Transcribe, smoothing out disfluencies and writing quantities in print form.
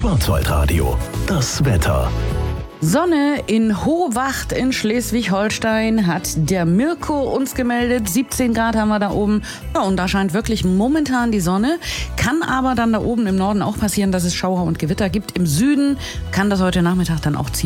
Schwarzwaldradio. Das Wetter. Sonne in Hohwacht in Schleswig-Holstein hat der Mirko uns gemeldet. 17 Grad haben wir da oben. Ja, und da scheint wirklich momentan die Sonne. Kann aber dann da oben im Norden auch passieren, dass es Schauer und Gewitter gibt. Im Süden kann das heute Nachmittag dann auch ziehen.